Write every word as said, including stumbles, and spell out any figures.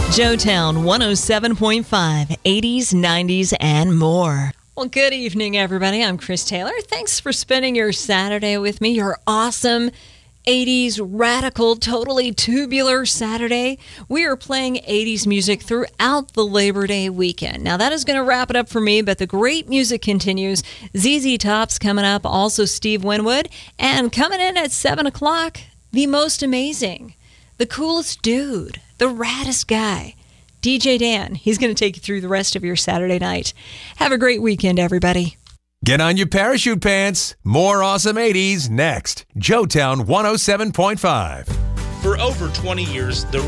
Joetown one oh seven point five, eighties, nineties, and more. Well, good evening, everybody. I'm Chris Taylor. Thanks for spending your Saturday with me. Your awesome eighties radical, totally tubular Saturday. We are playing eighties music throughout the Labor Day weekend. Now, that is going to wrap it up for me, but the great music continues. Z Z Top's coming up, also Steve Winwood, and coming in at seven o'clock, the most amazing, the coolest dude, the raddest guy, D J Dan. He's going to take you through the rest of your Saturday night. Have a great weekend, everybody. Get on your parachute pants. More awesome eighties next. Joetown one oh seven point five. For over twenty years, the